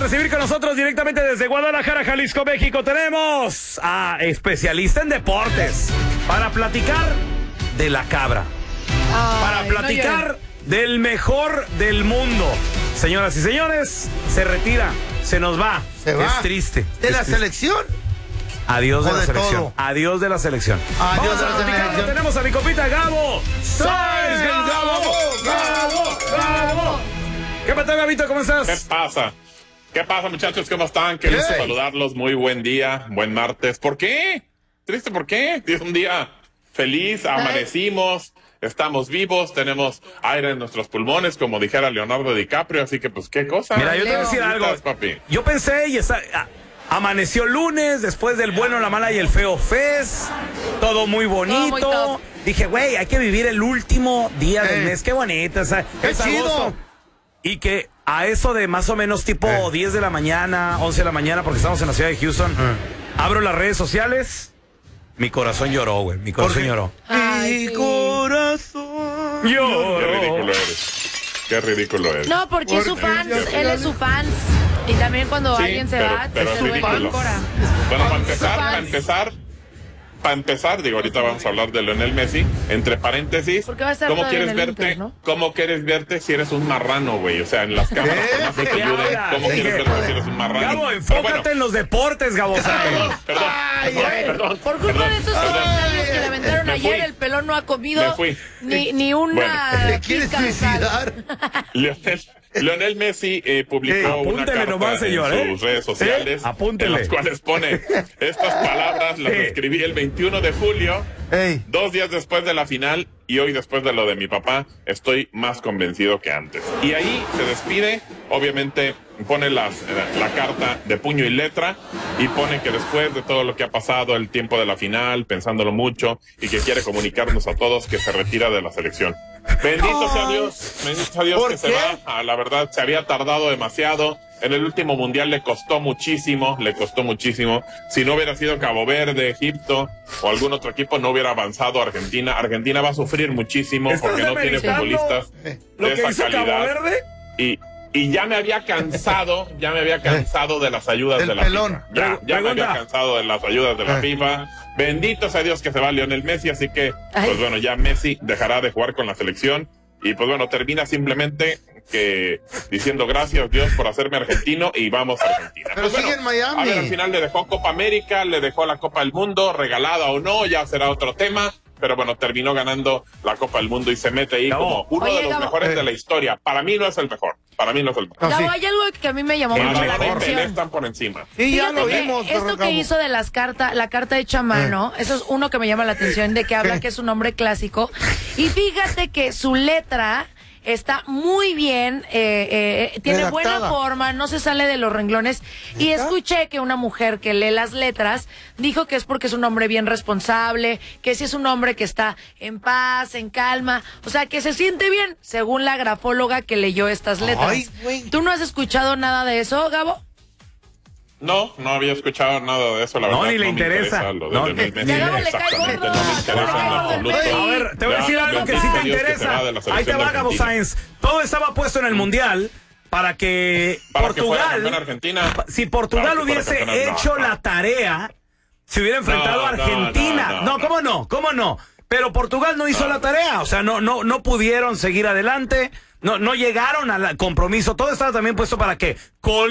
recibir con nosotros directamente desde Guadalajara, Jalisco, México. Tenemos a especialista en deportes para platicar de la cabra. Para platicar del mejor del mundo. Señoras y señores, se retira, se nos va. Se va. Es triste. ¿De la selección? Adiós de la selección. Todo. Adiós de la selección. Adiós Vamos de a la platicar, selección. tenemos a mi copita Gabo. ¡Sáenz, Gabo! ¿Qué pasó, Gabito? ¿Cómo estás? ¿Qué pasa? ¿Qué pasa, muchachos? ¿Cómo están? Qué gusto saludarlos. Muy buen día, buen martes. ¿Por qué? ¿Triste por qué? Es un día feliz, amanecimos, estamos vivos, tenemos aire en nuestros pulmones, como dijera Leonardo DiCaprio, así que pues, ¿qué cosa? Mira, yo te voy a decir algo. Papi? Yo pensé y amaneció lunes, después del bueno, la mala y el feo fest, todo muy bonito. Dije, güey, hay que vivir el último día del mes, qué bonito, es agosto. Y que a eso de más o menos tipo 10 de la mañana, 11 de la mañana, porque estamos en la ciudad de Houston, abro las redes sociales, mi corazón lloró, güey, mi corazón lloró. Mi corazón lloró. Qué ridículo eres. Qué ridículo eres. No, porque es su fans, él es su fans. Y también cuando alguien se va, pero se es vuelve ridículo. cora. Bueno, para empezar, digo, ahorita vamos a hablar de Lionel Messi, entre paréntesis, Porque va a estar ¿cómo todavía quieres en el verte? Inter, ¿no? ¿Cómo quieres verte si eres un marrano, güey? O sea, en las cámaras, por más que te ayuden, ¿cómo quieres verte si eres un marrano? Gabo, enfócate en los deportes, Gabo. Perdón. Por culpa de esos comentarios que le aventaron Me ayer, fui. el pelón no ha comido Me fui. ni una ¿Te quieres pizca de sal. suicidar? Lionel Messi publicó una apúntele carta nomás, señor, en sus redes sociales apúntele. en las cuales pone estas palabras, las escribí el 21 de julio, 2 días después de la final y hoy después de lo de mi papá, estoy más convencido que antes. Y ahí se despide, obviamente pone la carta de puño y letra y pone que después de todo lo que ha pasado, el tiempo de la final, pensándolo mucho y que quiere comunicarnos a todos que se retira de la selección. Bendito sea Dios que se va. La verdad, se había tardado demasiado. En el último mundial le costó muchísimo. Si no hubiera sido Cabo Verde, Egipto o algún otro equipo, no hubiera avanzado Argentina. Argentina va a sufrir muchísimo porque no tiene futbolistas de esa calidad. Cabo Verde? Y ya me había cansado de las ayudas de la pelón. FIFA. Ya me había cansado de las ayudas de la FIFA. Bendito sea Dios que se va Lionel Messi, así que, pues bueno, ya Messi dejará de jugar con la selección. Y pues bueno, termina simplemente diciendo gracias Dios por hacerme argentino y vamos a Argentina. Pero pues sigue en Miami. A ver, al final le dejó Copa América, le dejó la Copa del Mundo, regalada o no, ya será otro tema. Pero bueno, terminó ganando la Copa del Mundo y se mete ahí como uno de los mejores de la historia. Para mí no es el mejor. Gabo, hay algo que a mí me llamó mucho la atención. Están por encima. Sí, ya lo Fíjate vimos. que esto que hizo de la carta hecha a mano, eso es uno que me llama la atención, de que habla que es un nombre clásico. Y fíjate que su letra está muy bien, tiene redactada, buena forma, no se sale de los renglones. Y escuché que una mujer que lee las letras dijo que es porque es un hombre bien responsable, que sí es un hombre que está en paz, en calma, o sea, que se siente bien, según la grafóloga que leyó estas letras. Ay, güey. ¿Tú no has escuchado nada de eso, Gabo? No había escuchado nada de eso, la verdad. No, ni le interesa. Exactamente, no me interesa en absoluto. A ver, te voy a decir algo que sí te interesa. Ahí te va, Gabo Sáenz. Todo estaba puesto en el Mundial para que si Portugal hubiese hecho la tarea, se hubiera enfrentado a Argentina. No, ¿cómo no? Pero Portugal no hizo la tarea, o sea, no pudieron seguir adelante, no llegaron al compromiso. Todo estaba también puesto para que